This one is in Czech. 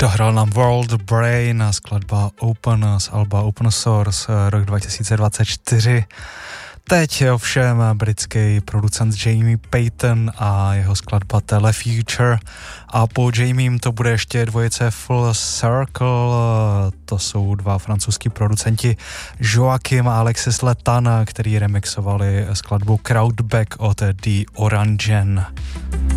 Dohrál nám World Brain a skladba Open z alba Open Source rok 2024. Teď ovšem britský producent Jamie Payton a jeho skladba Telefuture a po Jamiem to bude ještě dvojice Full Circle, to jsou dva francouzský producenti Joachim a Alexis Letan, který remixovali skladbu Crowdback od The Orangen.